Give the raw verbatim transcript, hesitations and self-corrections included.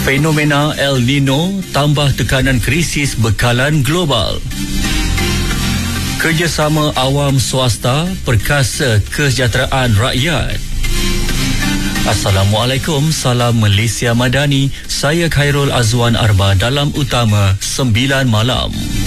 Fenomena El Nino tambah tekanan krisis bekalan global. Kerjasama awam swasta perkasa kesejahteraan rakyat. Assalamualaikum, salam Malaysia Madani. Saya Khairul Azwan Arba dalam Utama sembilan malam.